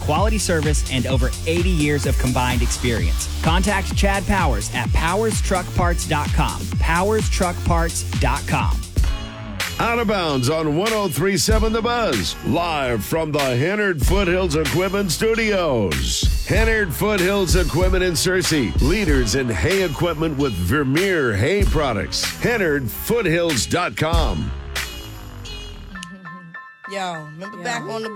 quality service and over 80 years of combined experience. Contact Chad Powers at powerstruckparts.com. powerstruckparts.com. Out of Bounds on 103.7 The Buzz, live from the Hennard Foothills Equipment Studios. Hennard Foothills Equipment in Searcy, leaders in hay equipment with Vermeer hay products. HennardFoothills.com. Yo, remember back on the